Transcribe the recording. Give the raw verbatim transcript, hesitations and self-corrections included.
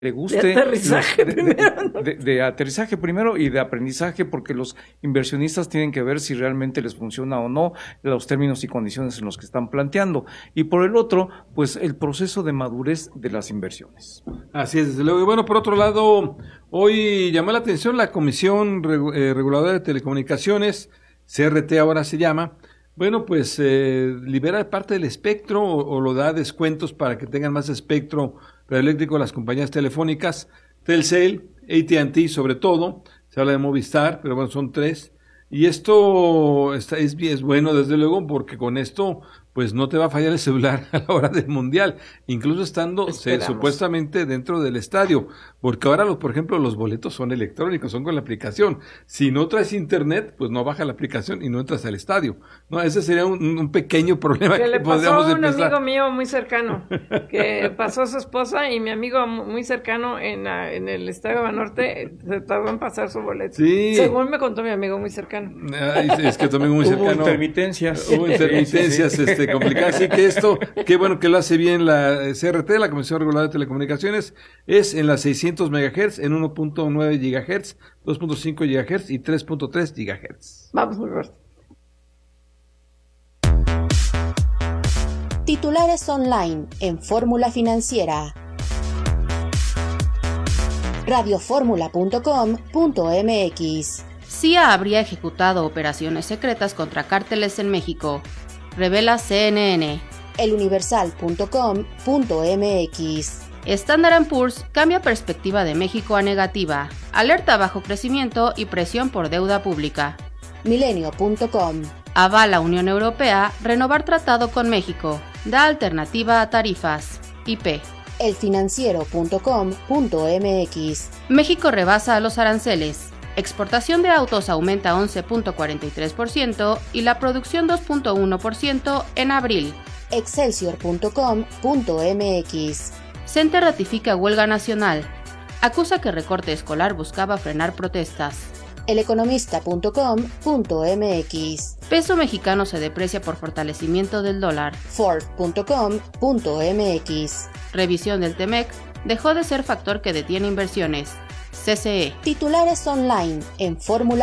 le guste. De aterrizaje los, primero. De, de, de aterrizaje primero y de aprendizaje, porque los inversionistas tienen que ver si realmente les funciona o no los términos y condiciones en los que están planteando. Y por el otro, pues el proceso de madurez de las inversiones. Así es, desde luego. Y bueno, por otro lado, hoy llamó la atención la Comisión Regu- eh, Reguladora de Telecomunicaciones, C R T ahora se llama. Bueno, pues eh, libera parte del espectro o, o lo da descuentos para que tengan más espectro radioeléctrico las compañías telefónicas, Telcel, A T and T sobre todo, se habla de Movistar, pero bueno, son tres. Y esto está, es, es bueno desde luego porque con esto pues no te va a fallar el celular a la hora del mundial, incluso estando se, supuestamente dentro del estadio, porque ahora, los, por ejemplo, los boletos son electrónicos, son con la aplicación. Si no traes internet, pues no baja la aplicación y no entras al estadio. No, ese sería un, un pequeño problema que que le podríamos pasó a un empezar. amigo mío muy cercano, que pasó a su esposa y mi amigo muy cercano en, la, en el estadio Banorte se tardó en pasar su boleto. Sí. Según me contó mi amigo muy cercano. Ay, es que también muy cercano. Hubo intermitencias. Hubo intermitencias Sí, sí, sí. este, complicadas. Así que esto, qué bueno que lo hace bien la C R T, la Comisión Reguladora de Telecomunicaciones, es en las seiscientos megahertz, en uno punto nueve gigahertz, dos punto cinco gigahertz y tres punto tres gigahertz. Vamos, Roberto. Titulares online en Fórmula Financiera. radioformula punto com punto m x. C I A habría ejecutado operaciones secretas contra cárteles en México, revela C N N. eluniversal punto com punto m x. Standard and Poor's cambia perspectiva de México a negativa, alerta bajo crecimiento y presión por deuda pública. milenio punto com. Avala Unión Europea renovar tratado con México, da alternativa a tarifas. I P. elfinanciero punto com punto m x. México rebasa a los aranceles. Exportación de autos aumenta once punto cuarenta y tres por ciento y la producción dos punto uno por ciento en abril. excelsior punto com punto m x. CENTE ratifica huelga nacional. Acusa que recorte escolar buscaba frenar protestas. eleconomista punto com punto m x. Peso mexicano se deprecia por fortalecimiento del dólar. ford punto com punto m x. Revisión del Temec dejó de ser factor que detiene inversiones. C C E. Titulares online en Fórmula